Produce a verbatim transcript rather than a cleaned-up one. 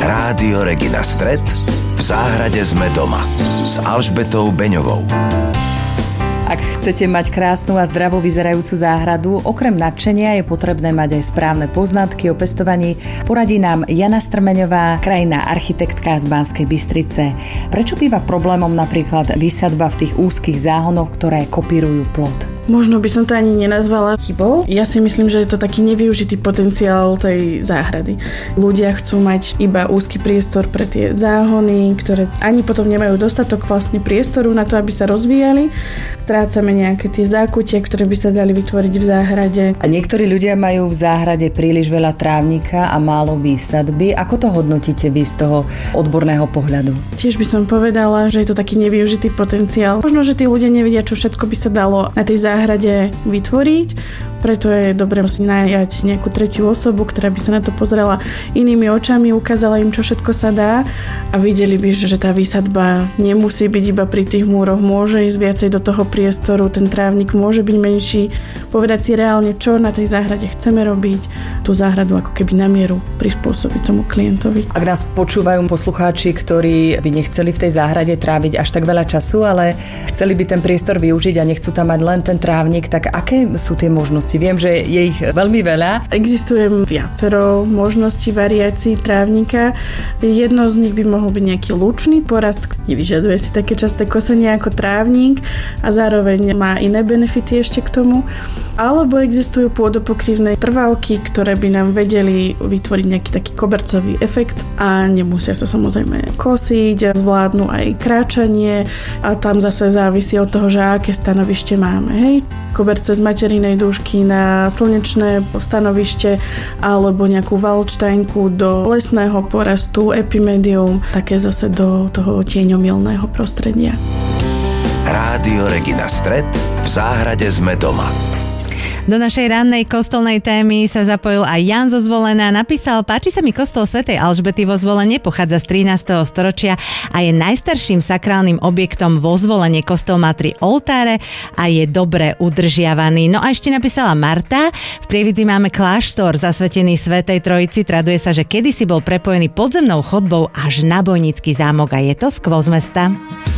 Rádio Regina Stret, v záhrade sme doma s Alžbetou Beňovou. Ak chcete mať krásnu a zdravo vyzerajúcu záhradu, okrem nadšenia je potrebné mať aj správne poznatky o pestovaní. Poradí nám Jana Strmeňová, krajinná architektka z Banskej Bystrice. Prečo býva problémom napríklad výsadba v tých úzkych záhonoch, ktoré kopírujú plot? Možno by som to ani nenazvala chybou. Ja si myslím, že je to taký nevyužitý potenciál tej záhrady. Ľudia chcú mať iba úzky priestor pre tie záhony, ktoré ani potom nemajú dostatok vlastne priestoru na to, aby sa rozvíjali. Strácame nejaké tie zákutie, ktoré by sa dali vytvoriť v záhrade. A niektorí ľudia majú v záhrade príliš veľa trávnika a málo výsadby. Ako to hodnotíte vy z toho odborného pohľadu? Tiež by som povedala, že je to taký nevyužitý potenciál. Možno, že tí ľudia nevedia, čo všetko by sa dalo na tej záhrade záhrade vytvoriť, preto je dobré si najať nejakú tretiu osobu, ktorá by sa na to pozrela inými očami, ukázala im, čo všetko sa dá a videli by, že tá výsadba nemusí byť iba pri tých múroch, môže ísť viacej do toho priestoru, ten trávnik môže byť menší, povedať si reálne, čo na tej záhrade chceme robiť, tú záhradu ako keby na mieru prispôsobiť tomu klientovi. Ak nás počúvajú poslucháči, ktorí by nechceli v tej záhrade tráviť až tak veľa času, ale chceli by ten priestor využiť a nechcú tam mať len ten trávnik, tak aké sú tie možnosti? Viem, že je ich veľmi veľa. Existuje viacero možností variácií trávnika. Jedno z nich by mohol byť nejaký lučný porast, nevyžaduje si také časté kosenie ako trávnik a zároveň má iné benefity ešte k tomu. Alebo existujú pôdopokrývne trvalky, ktoré by nám vedeli vytvoriť nejaký taký kobercový efekt a nemusia sa samozrejme kosiť, zvládnu aj kráčanie a tam zase závisí od toho, že aké stanovište máme. Hej? Koberce z materinej dúšky na slnečné stanovište alebo nejakú valčtajnku do lesného porastu, epimedium, také zase do toho tieňomilného prostredia. Rádio Regina Stret, v záhrade sme doma. Do našej rannej kostolnej témy sa zapojil aj Jan zo Zvolena. Napísal: páči sa mi kostol svätej Alžbety vo Zvolene, pochádza z trinásteho storočia a je najstarším sakrálnym objektom vo Zvolene. Kostol má tri oltáre a je dobre udržiavaný. No a ešte napísala Marta: v Prievidzi máme kláštor zasvetený svätej Trojici. Traduje sa, že kedysi bol prepojený podzemnou chodbou až na Bojnický zámok a je to skvoz mesta.